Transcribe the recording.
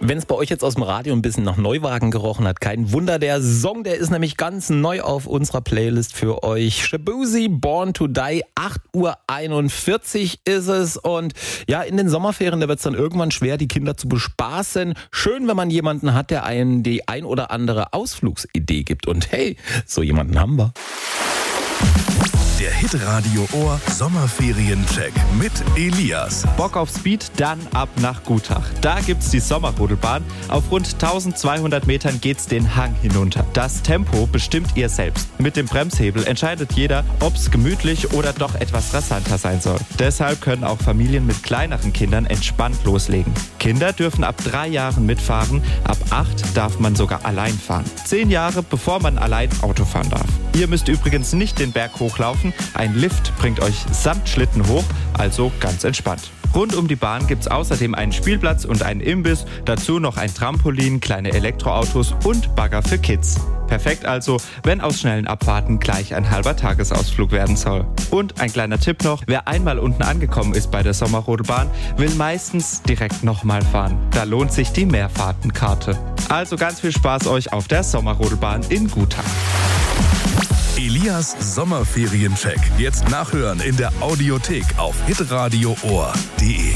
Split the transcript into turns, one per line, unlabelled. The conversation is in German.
Wenn es bei euch jetzt aus dem Radio ein bisschen nach Neuwagen gerochen hat, kein Wunder, der Song, der ist nämlich ganz neu auf unserer Playlist für euch. Shaboozey, Born to Die, 8:41 Uhr ist es. Und ja, in den Sommerferien, da wird es dann irgendwann schwer, die Kinder zu bespaßen. Schön, wenn man jemanden hat, der einen die ein oder andere Ausflugsidee gibt. Und hey, so jemanden haben wir.
Der Hitradio Ohr Sommerferien-Check mit Elias.
Bock auf Speed? Dann ab nach Gutach. Da gibt's die Sommerrodelbahn. Auf rund 1200 Metern geht's den Hang hinunter. Das Tempo bestimmt ihr selbst. Mit dem Bremshebel entscheidet jeder, ob's gemütlich oder doch etwas rasanter sein soll. Deshalb können auch Familien mit kleineren Kindern entspannt loslegen. Kinder dürfen ab 3 Jahren mitfahren, ab 8 darf man sogar allein fahren. 10 Jahre, bevor man allein Auto fahren darf. Ihr müsst übrigens nicht den Berg hochlaufen. Ein Lift bringt euch samt Schlitten hoch, also ganz entspannt. Rund um die Bahn gibt's außerdem einen Spielplatz und einen Imbiss, dazu noch ein Trampolin, kleine Elektroautos und Bagger für Kids. Perfekt also, wenn aus schnellen Abfahrten gleich ein halber Tagesausflug werden soll. Und ein kleiner Tipp noch, wer einmal unten angekommen ist bei der Sommerrodelbahn, will meistens direkt nochmal fahren. Da lohnt sich die Mehrfahrtenkarte. Also ganz viel Spaß euch auf der Sommerrodelbahn in Gutach.
Elias Sommerferien-Check. Jetzt nachhören in der Audiothek auf hitradioohr.de.